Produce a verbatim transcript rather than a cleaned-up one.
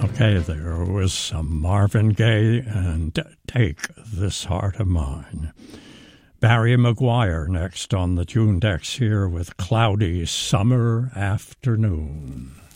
Okay, there was some Marvin Gaye and Take This Heart of Mine. Barry McGuire next on the Tune Decks here with Cloudy Summer Afternoon.